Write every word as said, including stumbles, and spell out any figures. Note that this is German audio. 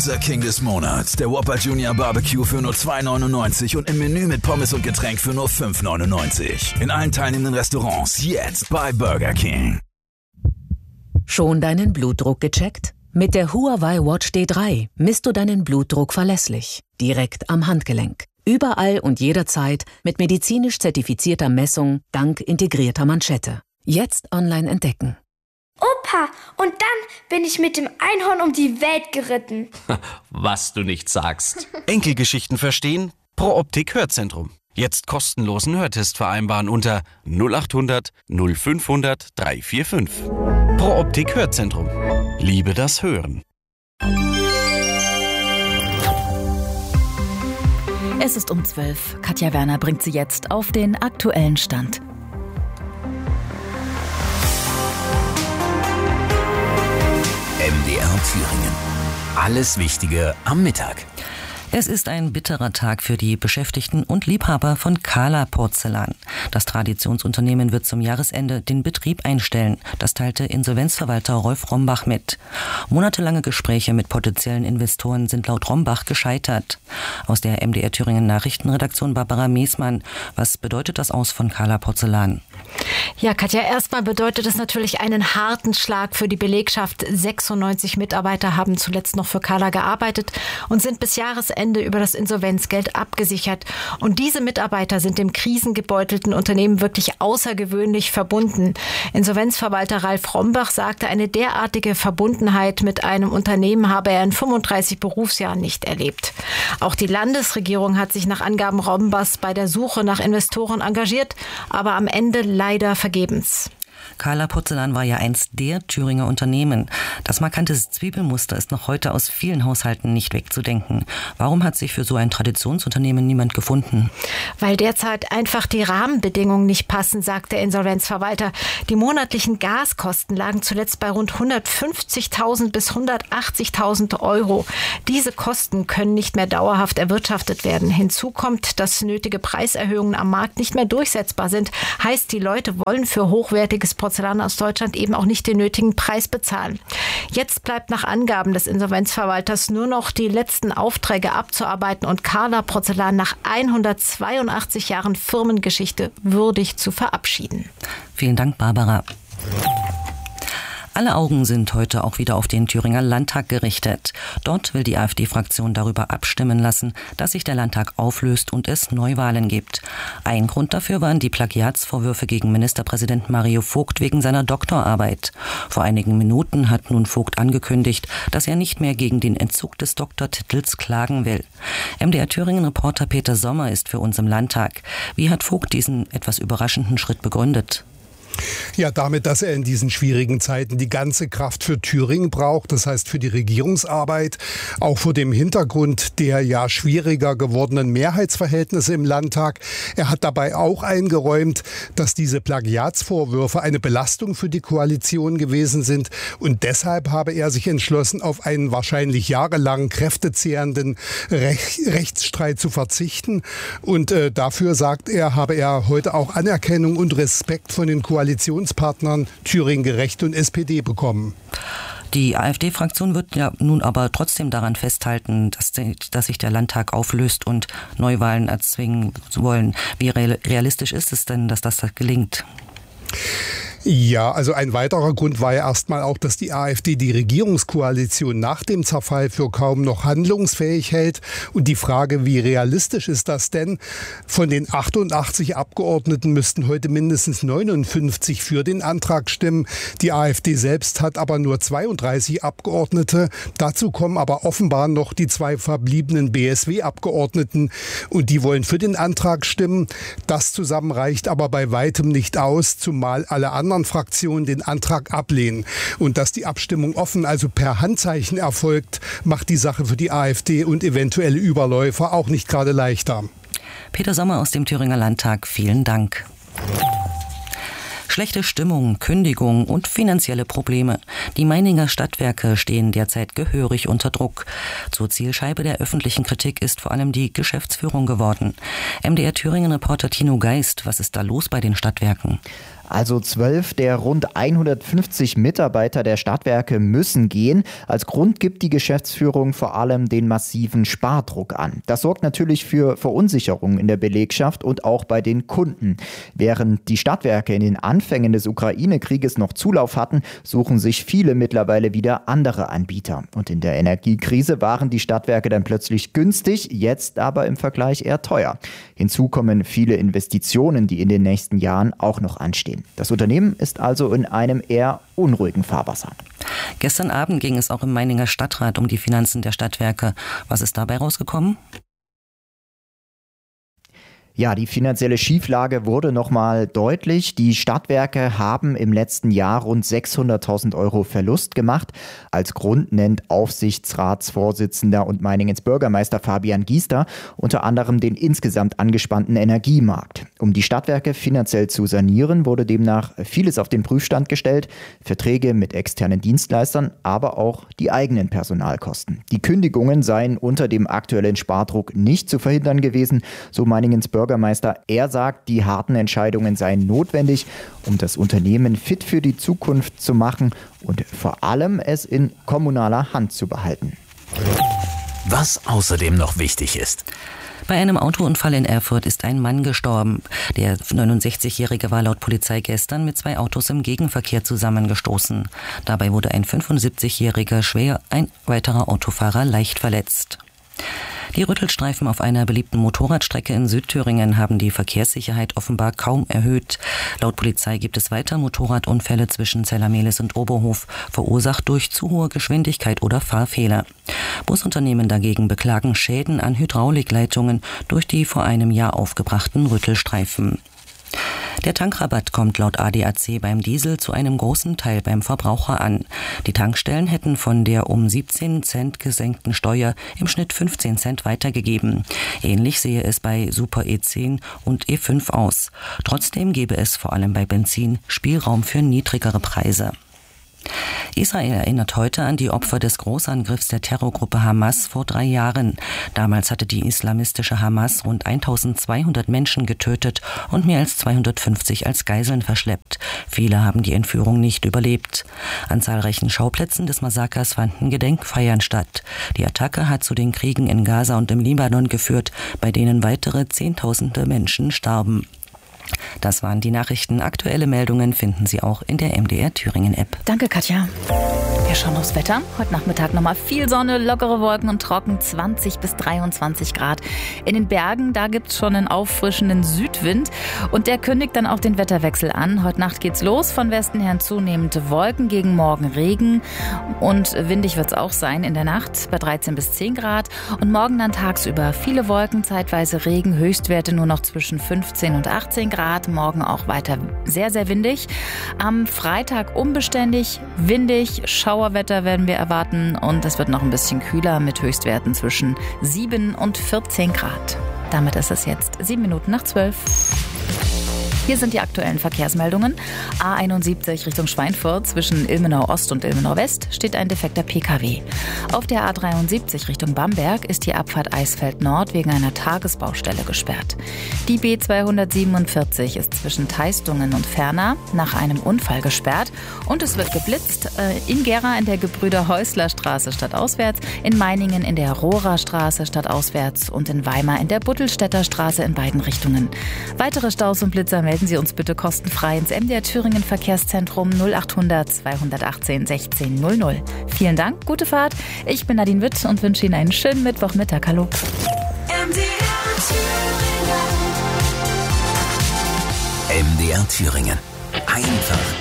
Unser King des Monats, der Whopper Junior Barbecue für nur zwei neunundneunzig und im Menü mit Pommes und Getränk für nur fünf neunundneunzig. In allen teilnehmenden Restaurants jetzt bei Burger King. Schon deinen Blutdruck gecheckt? Mit der Huawei Watch D drei misst du deinen Blutdruck verlässlich, direkt am Handgelenk. Überall und jederzeit mit medizinisch zertifizierter Messung dank integrierter Manschette. Jetzt online entdecken. Opa, und dann bin ich mit dem Einhorn um die Welt geritten. Was du nicht sagst. Enkelgeschichten verstehen? Pro Optik Hörzentrum. Jetzt kostenlosen Hörtest vereinbaren unter null acht hundert null fünfhundert dreihundertfünfundvierzig. Pro Optik Hörzentrum. Liebe das Hören. Es ist um zwölf. Katja Werner bringt Sie jetzt auf den aktuellen Stand. M D R Thüringen. Alles Wichtige am Mittag. Es ist ein bitterer Tag für die Beschäftigten und Liebhaber von Kala Porzellan. Das Traditionsunternehmen wird zum Jahresende den Betrieb einstellen. Das teilte Insolvenzverwalter Rolf Rombach mit. Monatelange Gespräche mit potenziellen Investoren sind laut Rombach gescheitert. Aus der M D R Thüringen Nachrichtenredaktion Barbara Meesmann. Was bedeutet das Aus von Kala Porzellan? Ja, Katja, erstmal bedeutet es natürlich einen harten Schlag für die Belegschaft. sechsundneunzig Mitarbeiter haben zuletzt noch für Kala gearbeitet und sind bis Jahresende über das Insolvenzgeld abgesichert. Und diese Mitarbeiter sind dem krisengebeutelten Unternehmen wirklich außergewöhnlich verbunden. Insolvenzverwalter Ralf Rombach sagte, eine derartige Verbundenheit mit einem Unternehmen habe er in fünfunddreißig Berufsjahren nicht erlebt. Auch die Landesregierung hat sich nach Angaben Rombachs bei der Suche nach Investoren engagiert, aber am Ende leider vergebens. Kala Porzellan war ja einst der Thüringer Unternehmen. Das markante Zwiebelmuster ist noch heute aus vielen Haushalten nicht wegzudenken. Warum hat sich für so ein Traditionsunternehmen niemand gefunden? Weil derzeit einfach die Rahmenbedingungen nicht passen, sagt der Insolvenzverwalter. Die monatlichen Gaskosten lagen zuletzt bei rund hundertfünfzigtausend bis hundertachtzigtausend Euro. Diese Kosten können nicht mehr dauerhaft erwirtschaftet werden. Hinzu kommt, dass nötige Preiserhöhungen am Markt nicht mehr durchsetzbar sind. Heißt, die Leute wollen für hochwertiges Porzellan aus Deutschland eben auch nicht den nötigen Preis bezahlen. Jetzt bleibt nach Angaben des Insolvenzverwalters nur noch die letzten Aufträge abzuarbeiten und Kala Porzellan nach hundertzweiundachtzig Jahren Firmengeschichte würdig zu verabschieden. Vielen Dank, Barbara. Alle Augen sind heute auch wieder auf den Thüringer Landtag gerichtet. Dort will die AfD-Fraktion darüber abstimmen lassen, dass sich der Landtag auflöst und es Neuwahlen gibt. Ein Grund dafür waren die Plagiatsvorwürfe gegen Ministerpräsident Mario Vogt wegen seiner Doktorarbeit. Vor einigen Minuten hat nun Vogt angekündigt, dass er nicht mehr gegen den Entzug des Doktortitels klagen will. M D R Thüringen-Reporter Peter Sommer ist für uns im Landtag. Wie hat Vogt diesen etwas überraschenden Schritt begründet? Ja, damit, dass er in diesen schwierigen Zeiten die ganze Kraft für Thüringen braucht, das heißt für die Regierungsarbeit, auch vor dem Hintergrund der ja schwieriger gewordenen Mehrheitsverhältnisse im Landtag. Er hat dabei auch eingeräumt, dass diese Plagiatsvorwürfe eine Belastung für die Koalition gewesen sind und deshalb habe er sich entschlossen, auf einen wahrscheinlich jahrelang kräftezehrenden Rech- Rechtsstreit zu verzichten und äh, dafür, sagt er, habe er heute auch Anerkennung und Respekt von den Koalitionspartnern Koalitionspartnern Thüringen Gerecht und S P D bekommen. Die AfD-Fraktion wird ja nun aber trotzdem daran festhalten, dass, dass sich der Landtag auflöst und Neuwahlen erzwingen wollen. Wie realistisch ist es denn, dass das gelingt? Ja, also ein weiterer Grund war ja erstmal auch, dass die AfD die Regierungskoalition nach dem Zerfall für kaum noch handlungsfähig hält. Und die Frage, wie realistisch ist das denn? Von den achtundachtzig Abgeordneten müssten heute mindestens neunundfünfzig für den Antrag stimmen. Die AfD selbst hat aber nur zweiunddreißig Abgeordnete. Dazu kommen aber offenbar noch die zwei verbliebenen B S W-Abgeordneten. Und die wollen für den Antrag stimmen. Das zusammen reicht aber bei weitem nicht aus, zumal alle anderen Fraktionen den Antrag ablehnen. Und dass die Abstimmung offen, also per Handzeichen erfolgt, macht die Sache für die AfD und eventuelle Überläufer auch nicht gerade leichter. Peter Sommer aus dem Thüringer Landtag, vielen Dank. Schlechte Stimmung, Kündigung und finanzielle Probleme. Die Meininger Stadtwerke stehen derzeit gehörig unter Druck. Zur Zielscheibe der öffentlichen Kritik ist vor allem die Geschäftsführung geworden. M D R Thüringen-Reporter Tino Geist, was ist da los bei den Stadtwerken? Also zwölf der rund hundertfünfzig Mitarbeiter der Stadtwerke müssen gehen. Als Grund gibt die Geschäftsführung vor allem den massiven Spardruck an. Das sorgt natürlich für Verunsicherung in der Belegschaft und auch bei den Kunden. Während die Stadtwerke in den Anfängen des Ukraine-Krieges noch Zulauf hatten, suchen sich viele mittlerweile wieder andere Anbieter. Und in der Energiekrise waren die Stadtwerke dann plötzlich günstig, jetzt aber im Vergleich eher teuer. Hinzu kommen viele Investitionen, die in den nächsten Jahren auch noch anstehen. Das Unternehmen ist also in einem eher unruhigen Fahrwasser. Gestern Abend ging es auch im Meininger Stadtrat um die Finanzen der Stadtwerke. Was ist dabei rausgekommen? Ja, die finanzielle Schieflage wurde nochmal deutlich. Die Stadtwerke haben im letzten Jahr rund sechshunderttausend Euro Verlust gemacht. Als Grund nennt Aufsichtsratsvorsitzender und Meiningens Bürgermeister Fabian Giester unter anderem den insgesamt angespannten Energiemarkt. Um die Stadtwerke finanziell zu sanieren, wurde demnach vieles auf den Prüfstand gestellt. Verträge mit externen Dienstleistern, aber auch die eigenen Personalkosten. Die Kündigungen seien unter dem aktuellen Spardruck nicht zu verhindern gewesen, so Meiningens Bürgermeister. Bürgermeister. Er sagt, die harten Entscheidungen seien notwendig, um das Unternehmen fit für die Zukunft zu machen und vor allem es in kommunaler Hand zu behalten. Was außerdem noch wichtig ist. Bei einem Autounfall in Erfurt ist ein Mann gestorben. Der neunundsechzigjährige war laut Polizei gestern mit zwei Autos im Gegenverkehr zusammengestoßen. Dabei wurde ein fünfundsiebzigjähriger schwer, ein weiterer Autofahrer leicht verletzt. Die Rüttelstreifen auf einer beliebten Motorradstrecke in Südthüringen haben die Verkehrssicherheit offenbar kaum erhöht. Laut Polizei gibt es weiter Motorradunfälle zwischen Zellermehlis und Oberhof, verursacht durch zu hohe Geschwindigkeit oder Fahrfehler. Busunternehmen dagegen beklagen Schäden an Hydraulikleitungen durch die vor einem Jahr aufgebrachten Rüttelstreifen. Der Tankrabatt kommt laut A D A C beim Diesel zu einem großen Teil beim Verbraucher an. Die Tankstellen hätten von der um siebzehn Cent gesenkten Steuer im Schnitt fünfzehn Cent weitergegeben. Ähnlich sehe es bei Super E zehn und E fünf aus. Trotzdem gebe es vor allem bei Benzin Spielraum für niedrigere Preise. Israel erinnert heute an die Opfer des Großangriffs der Terrorgruppe Hamas vor drei Jahren. Damals hatte die islamistische Hamas rund eintausendzweihundert Menschen getötet und mehr als zweihundertfünfzig als Geiseln verschleppt. Viele haben die Entführung nicht überlebt. An zahlreichen Schauplätzen des Massakers fanden Gedenkfeiern statt. Die Attacke hat zu den Kriegen in Gaza und im Libanon geführt, bei denen weitere Zehntausende Menschen starben. Das waren die Nachrichten. Aktuelle Meldungen finden Sie auch in der M D R Thüringen App. Danke, Katja. Wir schauen aufs Wetter. Heute Nachmittag nochmal viel Sonne, lockere Wolken und trocken, zwanzig bis dreiundzwanzig Grad. In den Bergen, da gibt es schon einen auffrischenden Südwind und der kündigt dann auch den Wetterwechsel an. Heute Nacht geht's los, von Westen her zunehmend Wolken, gegen Morgen Regen und windig wird es auch sein in der Nacht bei dreizehn bis zehn Grad. Und morgen dann tagsüber viele Wolken, zeitweise Regen, Höchstwerte nur noch zwischen fünfzehn und achtzehn Grad. Morgen auch weiter sehr, sehr windig. Am Freitag unbeständig, windig, Schauerwetter werden wir erwarten und es wird noch ein bisschen kühler mit Höchstwerten zwischen sieben und vierzehn Grad. Damit ist es jetzt sieben Minuten nach zwölf. Hier sind die aktuellen Verkehrsmeldungen. A einundsiebzig Richtung Schweinfurt zwischen Ilmenau Ost und Ilmenau West steht ein defekter P K W. Auf der A dreiundsiebzig Richtung Bamberg ist die Abfahrt Eisfeld Nord wegen einer Tagesbaustelle gesperrt. Die B zweihundertsiebenundvierzig ist zwischen Teistungen und Ferner nach einem Unfall gesperrt und es wird geblitzt in Gera in der Gebrüder-Häusler-Straße stadtauswärts, in Meiningen in der Rohrer-Straße stadtauswärts und in Weimar in der Buttelstädter Straße in beiden Richtungen. Weitere Staus und Blitzer melden Sie uns bitte kostenfrei ins M D R Thüringen Verkehrszentrum null achthundert zweihundertachtzehn sechzehn null null. Vielen Dank, gute Fahrt. Ich bin Nadine Witt und wünsche Ihnen einen schönen Mittwochmittag. Hallo. M D R Thüringen. M D R Thüringen. Einfach